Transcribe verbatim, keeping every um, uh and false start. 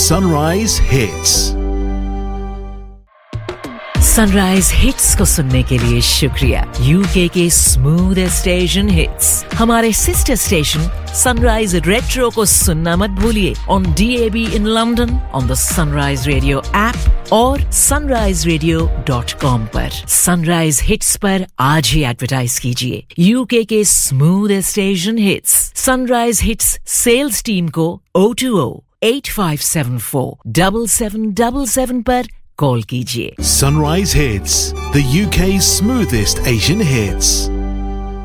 Sunrise Hits. Sunrise hits को सुनने के लिए शुक्रिया यूके के स्मूथेस्ट स्टेशन हिट्स हमारे सिस्टर स्टेशन सनराइज रेट्रो को सुनना मत भूलिए on D A B in London on the Sunrise Radio app और sunrise radio dot com पर सनराइज हिट्स पर आज ही एडवर्टाइज कीजिए यूके के smoothest station hits sunrise hits sales team को zero two zero eight five seven four seven seven seven seven पर call कीजिए Sunrise Hits, the U K's smoothest Asian hits.